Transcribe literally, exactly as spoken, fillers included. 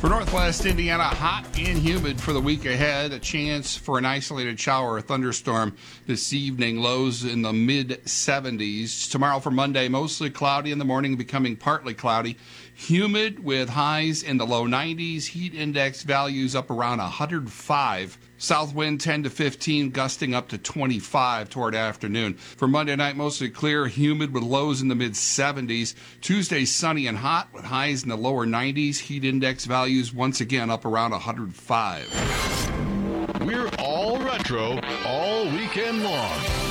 For Northwest Indiana, hot and humid for the week ahead. A chance for an isolated shower or thunderstorm this evening. Lows in the mid seventies. Tomorrow for Monday, mostly cloudy in the morning, becoming partly cloudy. Humid with highs in the low nineties. Heat index values up around one hundred five. South wind ten to fifteen, gusting up to twenty-five toward afternoon. For Monday night, mostly clear, humid with lows in the mid seventies. Tuesday, sunny and hot with highs in the lower nineties. Heat index values once again up around one hundred five. We're all retro all weekend long.